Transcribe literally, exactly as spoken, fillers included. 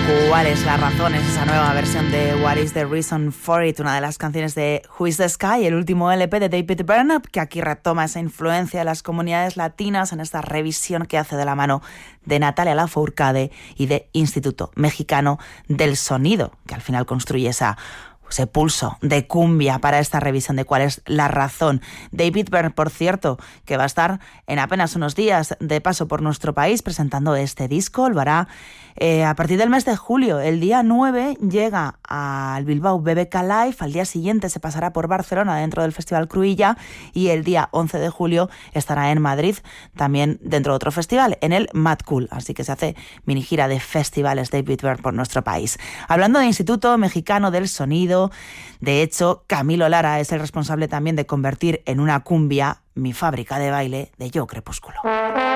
¿Cuál es la razón? Es esa nueva versión de What is the Reason for It, una de las canciones de Who is the Sky, el último L P de David Byrne, que aquí retoma esa influencia de las comunidades latinas en esta revisión que hace de la mano de Natalia Lafourcade y de Instituto Mexicano del Sonido, que al final construye esa ese pulso de cumbia para esta revisión de cuál es la razón. David Byrne, por cierto, que va a estar en apenas unos días de paso por nuestro país presentando este disco, lo hará eh, a partir del mes de julio. El día nueve llega al Bilbao B B K Live, al día siguiente se pasará por Barcelona dentro del Festival Cruïlla y el día once de julio estará en Madrid, también dentro de otro festival, en el Mad Cool. Así que se hace mini gira de festivales David Byrne por nuestro país. Hablando de Instituto Mexicano del Sonido, de hecho, Camilo Lara es el responsable también de convertir en una cumbia Mi Fábrica de Baile de Yo Crepúsculo.